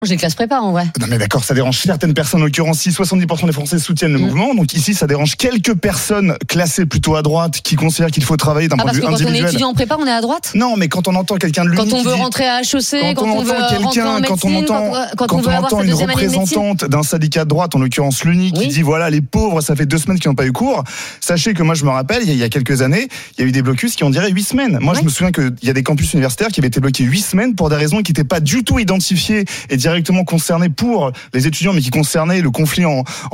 J'ai classe prépa en vrai. Non mais d'accord, ça dérange certaines personnes, en l'occurrence si 70% des Français soutiennent le mouvement, donc ici ça dérange quelques personnes classées plutôt à droite qui considèrent qu'il faut travailler d'un point de vue individuel. Parce que quand on est étudiant en prépa, on est à droite ? Non, mais quand on entend quelqu'un de l'UNI quand on veut rentrer à HEC, quand on veut rentrer en médecine, quand on veut avoir sa deuxième année de médecine. Quand on entend une représentante d'un syndicat de droite, en l'occurrence l'UNI, qui dit voilà les pauvres, ça fait 2 semaines qu'ils n'ont pas eu cours, sachez que moi je me rappelle, il y a quelques années, il y a eu des blocus qui ont duré 8 semaines. Moi je me souviens qu'il y a des campus universitaires qui avaient été bloqués 8 semaines pour des raisons qui n'étaient pas du tout identifiées et directement concernées pour les étudiants, mais qui concernaient le conflit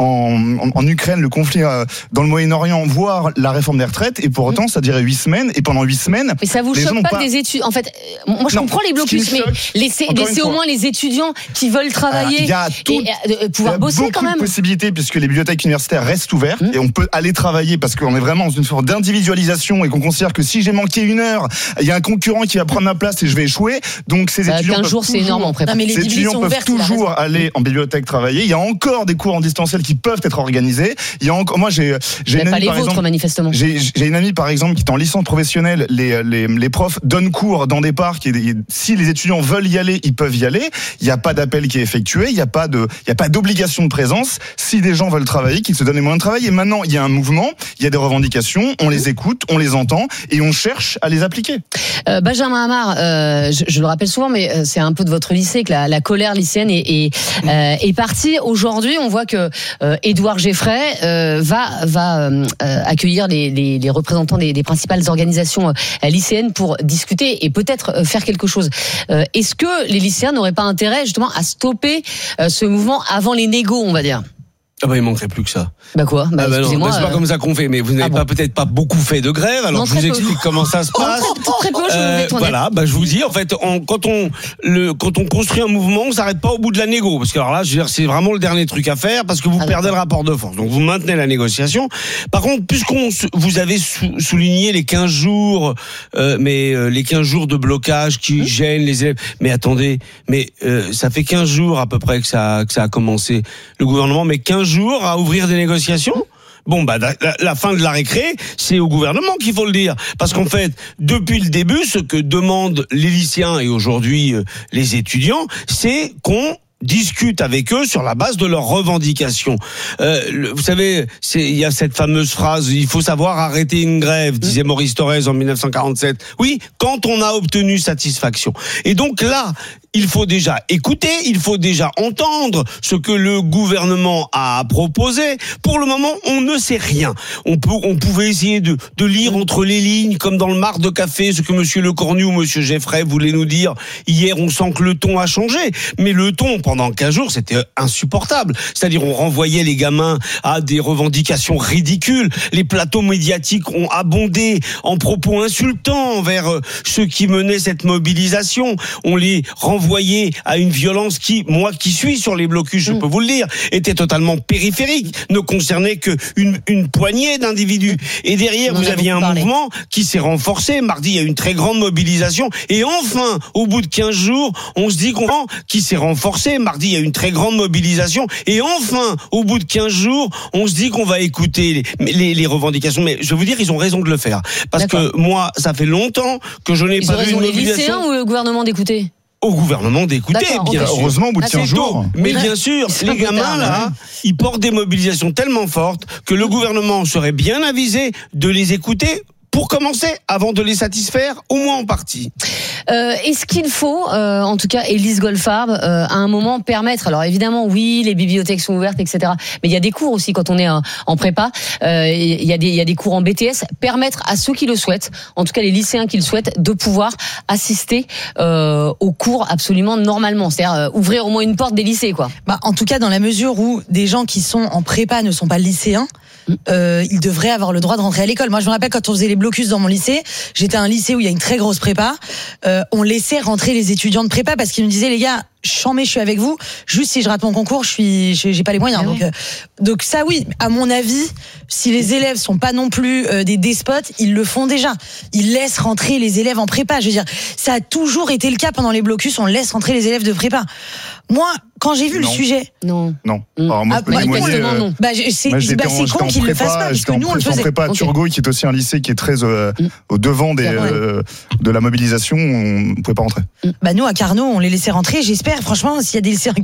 en Ukraine, le conflit dans le Moyen-Orient, voire la réforme des retraites, et pour autant ça durait 8 semaines, et pendant 8 semaines... Mais ça vous choque pas des études... En fait, moi je comprends les blocus, mais laissez au moins les étudiants qui veulent travailler et pouvoir bosser quand même. Il y a beaucoup de possibilités, puisque les bibliothèques universitaires restent ouvertes, et on peut aller travailler, parce qu'on est vraiment dans une forme d'individualisation, et qu'on considère que si j'ai manqué 1 heure, il y a un concurrent qui va prendre ma place et je vais échouer, donc ces étudiants 15 jours, c'est énorme en prépa. Ces étudiants peuvent toujours aller en bibliothèque travailler. Il y a encore des cours en distanciel qui peuvent être organisés. Il y a encore, moi j'ai une amie, par exemple, manifestement. J'ai une amie par exemple qui est en licence professionnelle. Les profs donnent cours dans des parcs et si les étudiants veulent y aller, ils peuvent y aller. Il n'y a pas d'appel qui est effectué. Il n'y a pas d'obligation de présence. Si des gens veulent travailler, qu'ils se donnent les moyens de travailler. Maintenant, il y a un mouvement, il y a des revendications. On les écoute, on les entend et on cherche à les appliquer. Benjamin Amar, je le rappelle souvent, mais c'est un peu de votre lycée que la colère lycéenne est partie. Aujourd'hui, on voit que Édouard Geffray va accueillir les représentants des principales organisations lycéennes pour discuter et peut-être faire quelque chose. Est-ce que les lycéens n'auraient pas intérêt justement à stopper ce mouvement avant les négos, on va dire ? Ah bah il manquerait plus que ça. Bah quoi ? Excusez-moi. C'est pas comme ça qu'on fait, mais vous n'avez peut-être pas beaucoup fait de grève, alors je vous explique comment ça se passe. Très peu, voilà, je vous dis, en fait, quand on construit un mouvement, on s'arrête pas au bout de la négo, parce que alors là, je veux dire, c'est vraiment le dernier truc à faire, parce que vous perdez le rapport de force. Donc vous maintenez la négociation. Par contre, vous avez souligné les 15 jours, les 15 jours de blocage qui gênent les élèves. Mais attendez, ça fait 15 jours à peu près que ça a commencé. Le gouvernement met 15 jours à ouvrir des négociations. Bon, la fin de la récré, c'est au gouvernement qu'il faut le dire. Parce qu'en fait, depuis le début, ce que demandent les lycéens et aujourd'hui les étudiants, c'est qu'on discute avec eux sur la base de leurs revendications. Vous savez, il y a cette fameuse phrase, il faut savoir arrêter une grève, disait Maurice Thorez en 1947. Oui, quand on a obtenu satisfaction. Et donc là, il faut déjà écouter, il faut déjà entendre ce que le gouvernement a proposé. Pour le moment, on ne sait rien. On pouvait essayer de lire entre les lignes, comme dans le marc de café, ce que monsieur Lecornu ou monsieur Geffray voulaient nous dire. Hier, on sent que le ton a changé. Mais le ton, pendant 15 jours, c'était insupportable. C'est-à-dire, on renvoyait les gamins à des revendications ridicules. Les plateaux médiatiques ont abondé en propos insultants envers ceux qui menaient cette mobilisation. On les renvoyait à une violence qui, moi qui suis sur les blocus, je peux vous le dire, était totalement périphérique, ne concernait qu'une poignée d'individus. Et derrière, vous aviez un mouvement qui s'est renforcé. Mardi, il y a eu une très grande mobilisation. Et enfin, au bout de 15 jours, on se dit qui s'est renforcé. Mardi, il y a eu une très grande mobilisation. Et enfin, au bout de 15 jours, on se dit qu'on va écouter les revendications. Mais je veux dire, ils ont raison de le faire. Parce que moi, ça fait longtemps que je n'ai pas vu une mobilisation. Les lycéens ou le gouvernement d'écouter ? Au gouvernement d'écouter, bien sûr. Heureusement, au bout de 15 jours. Mais bien sûr, les gamins, là, ils portent des mobilisations tellement fortes que le gouvernement serait bien avisé de les écouter pour commencer, avant de les satisfaire, au moins en partie. Est-ce qu'il faut, en tout cas, Élise Goldfarb, à un moment permettre, alors évidemment, oui, les bibliothèques sont ouvertes, etc. Mais il y a des cours aussi quand on est en prépa. Il y a des cours en BTS. Permettre à ceux qui le souhaitent, en tout cas les lycéens qui le souhaitent, de pouvoir assister aux cours absolument normalement. C'est-à-dire ouvrir au moins une porte des lycées, quoi. En tout cas, dans la mesure où des gens qui sont en prépa ne sont pas lycéens, ils devraient avoir le droit de rentrer à l'école. Moi, je me rappelle quand on faisait les blocus dans mon lycée, j'étais à un lycée où il y a une très grosse prépa. On laissait rentrer les étudiants de prépa parce qu'ils me disaient, les gars, chambé, je suis avec vous. Juste si je rate mon concours, j'ai pas les moyens. Donc ça, oui, à mon avis, si les élèves sont pas non plus des despotes, ils le font déjà. Ils laissent rentrer les élèves en prépa. Je veux dire, ça a toujours été le cas pendant les blocus. On laisse rentrer les élèves de prépa. Moi, quand j'ai vu le sujet, non. Alors moi, non. C'est con qu'ils le fassent pas, parce que nous on le faisait. J'étais en prépa à Turgot, qui est aussi un lycée qui est très au devant de la mobilisation. On ne pouvait pas rentrer. Nous à Carnot, on les laissait rentrer. J'espère, franchement, s'il y a des lycéens